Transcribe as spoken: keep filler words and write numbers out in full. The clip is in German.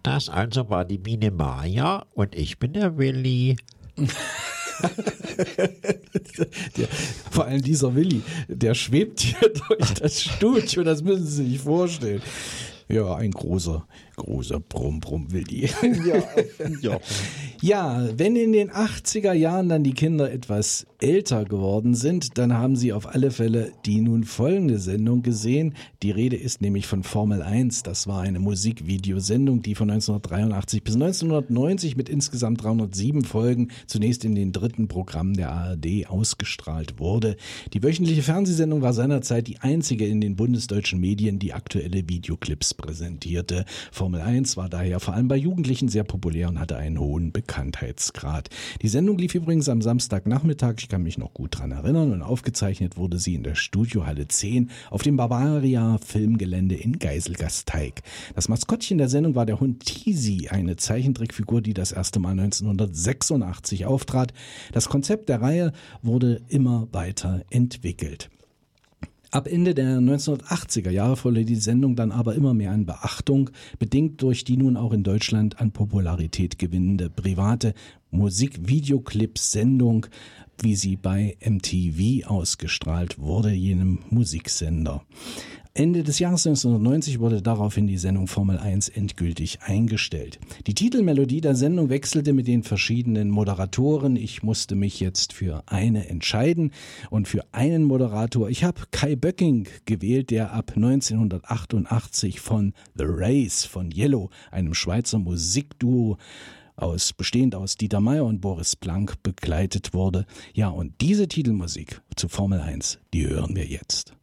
Das also war die Biene Maya und ich bin der Willi. der, vor allem dieser Willi, der schwebt hier durch das Studio, das müssen Sie sich vorstellen. Ja, ein großer, großer Brumm-Brumm-Willi. Ja, ja. Ja, wenn in den achtziger Jahren dann die Kinder etwas älter geworden sind, dann haben sie auf alle Fälle die nun folgende Sendung gesehen. Die Rede ist nämlich von Formel eins. Das war eine Musikvideosendung, die von neunzehnhundertdreiundachtzig bis neunzehnhundertneunzig mit insgesamt dreihundertsieben Folgen zunächst in den dritten Programmen der A R D ausgestrahlt wurde. Die wöchentliche Fernsehsendung war seinerzeit die einzige in den bundesdeutschen Medien, die aktuelle Videoclips präsentierte. Formel eins war daher vor allem bei Jugendlichen sehr populär und hatte einen hohen Bekanntheitsgrad. Die Sendung lief übrigens am Samstagnachmittag, ich kann mich noch gut dran erinnern, und aufgezeichnet wurde sie in der Studiohalle zehn auf dem Bavaria Filmgelände in Geiselgasteig. Das Maskottchen der Sendung war der Hund Tisi, eine Zeichentrickfigur, die das erste Mal neunzehnhundertsechsundachtzig auftrat. Das Konzept der Reihe wurde immer weiter entwickelt. Ab Ende der neunzehnhundertachtziger Jahre verlor die Sendung dann aber immer mehr an Beachtung, bedingt durch die nun auch in Deutschland an Popularität gewinnende private Musik-Videoclips-Sendung, wie sie bei M T V ausgestrahlt wurde, jenem Musiksender. Ende des Jahres neunzehnhundertneunzig wurde daraufhin die Sendung Formel eins endgültig eingestellt. Die Titelmelodie der Sendung wechselte mit den verschiedenen Moderatoren. Ich musste mich jetzt für eine entscheiden und für einen Moderator. Ich habe Kai Böcking gewählt, der ab neunzehnhundertachtundachtzig von The Race von Yellow, einem Schweizer Musikduo, aus, bestehend aus Dieter Meier und Boris Blank, begleitet wurde. Ja, und diese Titelmusik zu Formel eins, die hören wir jetzt.